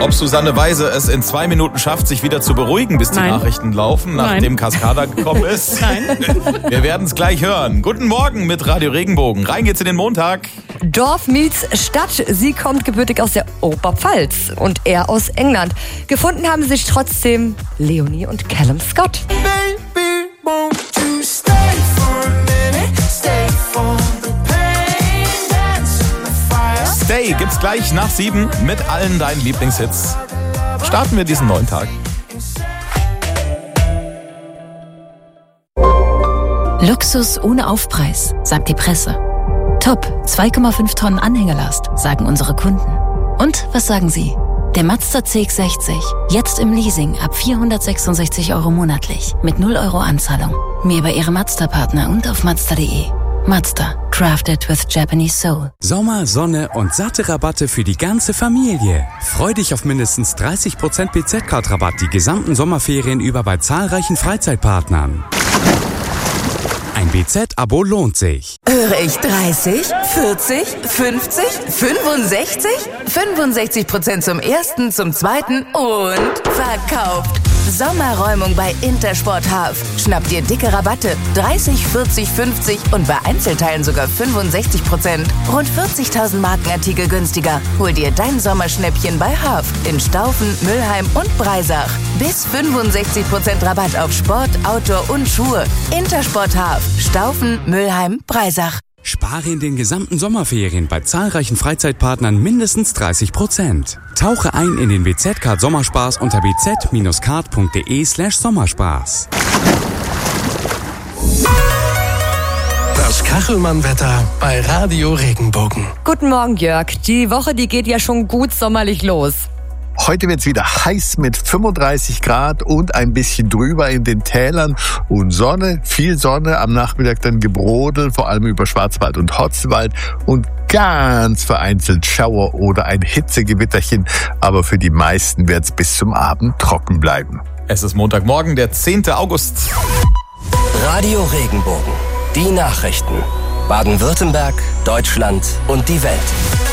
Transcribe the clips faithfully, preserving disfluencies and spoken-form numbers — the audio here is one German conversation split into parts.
Ob Susanne Weise es in zwei Minuten schafft, sich wieder zu beruhigen, bis die Nein. Nachrichten laufen, nachdem Nein. Cascada gekommen ist. Nein. Wir werden es gleich hören. Guten Morgen mit Radio Regenbogen. Rein geht's in den Montag. Dorf meets Stadt. Sie kommt gebürtig aus der Oberpfalz und er aus England. Gefunden haben sich trotzdem Leonie und Callum Scott. Baby, won't you stay for a minute? Stay for the pain, dance in the fire. Stay gibt's gleich nach sieben mit allen deinen Lieblingshits. Starten wir diesen neuen Tag. Luxus ohne Aufpreis, sagt die Presse. Top, zwei Komma fünf Tonnen Anhängelast, sagen unsere Kunden. Und was sagen Sie? Der Mazda C X sechzig, jetzt im Leasing ab vierhundertsechsundsechzig Euro monatlich, mit null Euro Anzahlung. Mehr bei Ihrem Mazda-Partner und auf Mazda punkt de. Mazda, crafted with Japanese soul. Sommer, Sonne und satte Rabatte für die ganze Familie. Freu dich auf mindestens dreißig Prozent B Z-Card-Rabatt die gesamten Sommerferien über bei zahlreichen Freizeitpartnern. Ein B Z-Abo lohnt sich. Höre ich dreißig, vierzig, fünfzig, fünfundsechzig? fünfundsechzig Prozent zum ersten, zum zweiten und verkauft. Sommerräumung bei Intersport Half. Schnapp dir dicke Rabatte. dreißig, vierzig, fünfzig und bei Einzelteilen sogar fünfundsechzig Prozent. Rund vierzigtausend Markenartikel günstiger. Hol dir dein Sommerschnäppchen bei Half in Staufen, Mülheim und Breisach. Bis fünfundsechzig Prozent Rabatt auf Sport, Outdoor und Schuhe. Intersport Half. Staufen, Mülheim, Breisach. Spare in den gesamten Sommerferien bei zahlreichen Freizeitpartnern mindestens dreißig Prozent. Tauche ein in den B Z-Card Sommerspaß unter b z card punkt de slash Sommerspaß. Das Kachelmann-Wetter bei Radio Regenbogen. Guten Morgen, Jörg. Die Woche, die geht ja schon gut sommerlich los. Heute wird's wieder heiß mit fünfunddreißig Grad und ein bisschen drüber in den Tälern und Sonne, viel Sonne, am Nachmittag dann Gebrodel, vor allem über Schwarzwald und Hotzwald und ganz vereinzelt Schauer oder ein Hitzegewitterchen, aber für die meisten wird's bis zum Abend trocken bleiben. Es ist Montagmorgen, der zehnte August. Radio Regenbogen. Die Nachrichten. Baden-Württemberg, Deutschland und die Welt.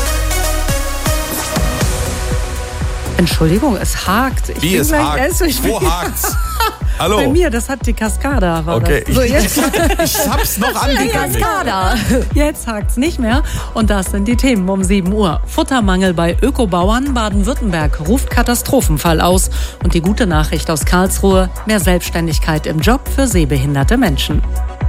Entschuldigung, es hakt. Ich Wie bin es gleich hakt? essen. Ich Wo bin- hakt's? Hallo? Bei mir, das hat die Cascada. War Okay, das. So, ich, jetzt, ich hab's noch angekündigt. Cascada. jetzt hakt's nicht mehr. Und das sind die Themen um sieben Uhr. Futtermangel bei Ökobauern. Baden-Württemberg ruft Katastrophenfall aus. Und die gute Nachricht aus Karlsruhe: mehr Selbstständigkeit im Job für sehbehinderte Menschen.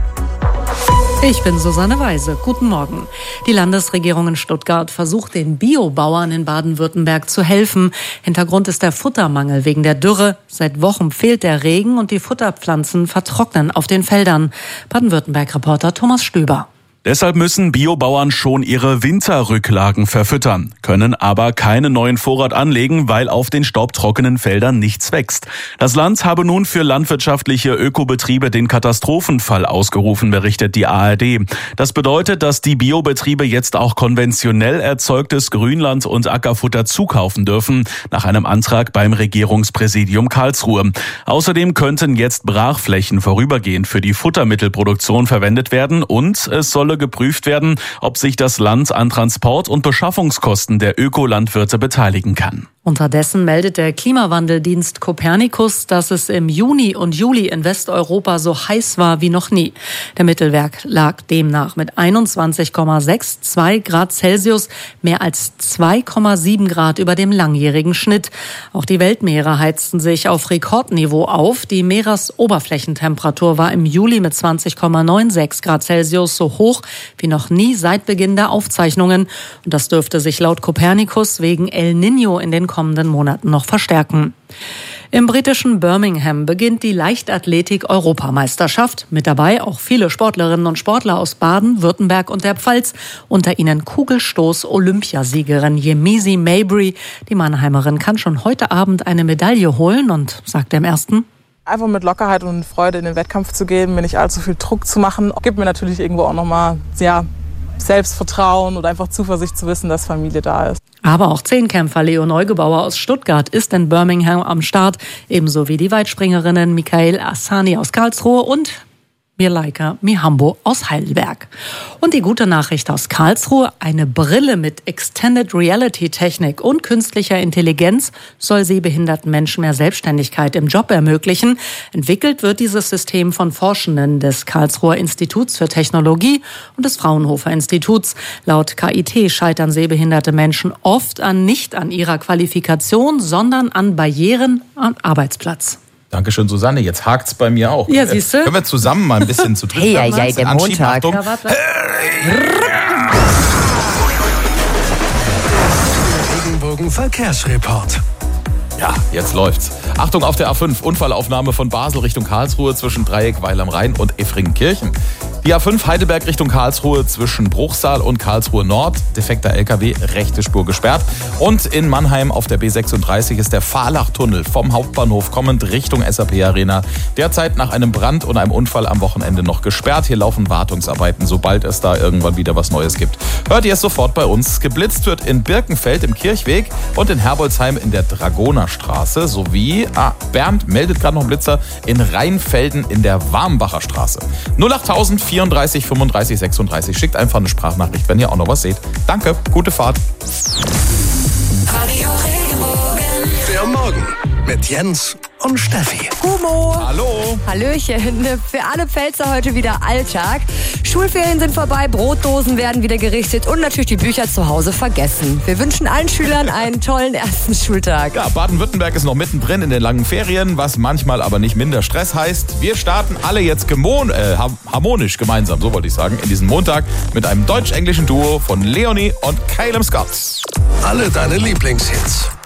Ich bin Susanne Weise. Guten Morgen. Die Landesregierung in Stuttgart versucht, den Biobauern in Baden-Württemberg zu helfen. Hintergrund ist der Futtermangel wegen der Dürre. Seit Wochen fehlt der Regen und die Futterpflanzen vertrocknen auf den Feldern. Baden-Württemberg-Reporter Thomas Stöber. Deshalb müssen Biobauern schon ihre Winterrücklagen verfüttern, können aber keinen neuen Vorrat anlegen, weil auf den staubtrockenen Feldern nichts wächst. Das Land habe nun für landwirtschaftliche Ökobetriebe den Katastrophenfall ausgerufen, berichtet die A R D. Das bedeutet, dass die Biobetriebe jetzt auch konventionell erzeugtes Grünland und Ackerfutter zukaufen dürfen, nach einem Antrag beim Regierungspräsidium Karlsruhe. Außerdem könnten jetzt Brachflächen vorübergehend für die Futtermittelproduktion verwendet werden und es solle geprüft werden, ob sich das Land an Transport- und Beschaffungskosten der Ökolandwirte beteiligen kann. Unterdessen meldet der Klimawandeldienst Copernicus, dass es im Juni und Juli in Westeuropa so heiß war wie noch nie. Der Mittelwert lag demnach mit einundzwanzig Komma zweiundsechzig Grad Celsius mehr als zwei Komma sieben Grad über dem langjährigen Schnitt. Auch die Weltmeere heizten sich auf Rekordniveau auf. Die Meeresoberflächentemperatur war im Juli mit zwanzig Komma sechsundneunzig Grad Celsius so hoch wie noch nie seit Beginn der Aufzeichnungen. Und das dürfte sich laut Copernicus wegen El Niño in den kommenden Monaten noch verstärken. Im britischen Birmingham beginnt die Leichtathletik-Europameisterschaft. Mit dabei auch viele Sportlerinnen und Sportler aus Baden, Württemberg und der Pfalz. Unter ihnen Kugelstoß-Olympiasiegerin Yemisi Mabry. Die Mannheimerin kann schon heute Abend eine Medaille holen und sagt dem Ersten: Einfach mit Lockerheit und Freude in den Wettkampf zu gehen, mir nicht allzu viel Druck zu machen, gibt mir natürlich irgendwo auch nochmal ja, Selbstvertrauen oder einfach Zuversicht zu wissen, dass Familie da ist. Aber auch Zehnkämpfer Leo Neugebauer aus Stuttgart ist in Birmingham am Start, ebenso wie die Weitspringerinnen Michael Assani aus Karlsruhe und Mirleika Mihambo aus Heidelberg. Und die gute Nachricht aus Karlsruhe: Eine Brille mit Extended Reality Technik und künstlicher Intelligenz soll sehbehinderten Menschen mehr Selbstständigkeit im Job ermöglichen. Entwickelt wird dieses System von Forschenden des Karlsruher Instituts für Technologie und des Fraunhofer Instituts. Laut K I T scheitern sehbehinderte Menschen oft an nicht an ihrer Qualifikation, sondern an Barrieren am Arbeitsplatz. Dankeschön, Susanne. Jetzt hakt's bei mir auch. Ja, siehst du? Können wir zusammen mal ein bisschen zu dritt Hey, hey, hey, der Montag. Achtung. Ja, warte. Regenbogen Verkehrsreport. Ja, jetzt läuft's. Achtung auf der A fünf. Unfallaufnahme von Basel Richtung Karlsruhe zwischen Dreieck Weil am Rhein und Effringenkirchen. Die A fünf Heidelberg Richtung Karlsruhe zwischen Bruchsal und Karlsruhe Nord. Defekter L K W, rechte Spur gesperrt. Und in Mannheim auf der B sechsunddreißig ist der Fahrlachtunnel vom Hauptbahnhof kommend Richtung S A P Arena. Derzeit nach einem Brand und einem Unfall am Wochenende noch gesperrt. Hier laufen Wartungsarbeiten, sobald es da irgendwann wieder was Neues gibt. Hört ihr es sofort bei uns. Geblitzt wird in Birkenfeld im Kirchweg und in Herbolzheim in der Dragonerstraße sowie, ah, Bernd meldet gerade noch einen Blitzer, in Rheinfelden in der Warmbacher Straße. null achttausend vierunddreißig fünfunddreißig sechsunddreißig. Schickt einfach eine Sprachnachricht, wenn ihr auch noch was seht. Danke, gute Fahrt. Radio Regenbogen. Der Morgen mit Jens und Steffi. Humo. Hallo. Hallöchen. Für alle Pfälzer heute wieder Alltag. Schulferien sind vorbei, Brotdosen werden wieder gerichtet und natürlich die Bücher zu Hause vergessen. Wir wünschen allen Schülern einen tollen ersten Schultag. Ja, Baden-Württemberg ist noch mittendrin in den langen Ferien, was manchmal aber nicht minder Stress heißt. Wir starten alle jetzt gemon äh, harmonisch gemeinsam, so wollte ich sagen, in diesen Montag mit einem deutsch-englischen Duo von Leonie und Caleb Scott. Alle deine Lieblingshits.